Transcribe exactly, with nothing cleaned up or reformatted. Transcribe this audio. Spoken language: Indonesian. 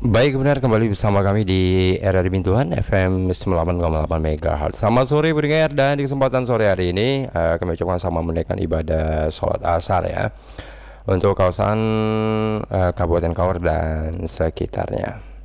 Baik, benar, kembali bersama kami di Era di Bintuan F M sembilan puluh delapan koma delapan MHz. Selamat sore pendengar, dan di kesempatan sore hari ini uh, kami ucapkan sama menunaikan ibadah sholat asar ya untuk kawasan uh, Kabupaten Kaur dan sekitarnya.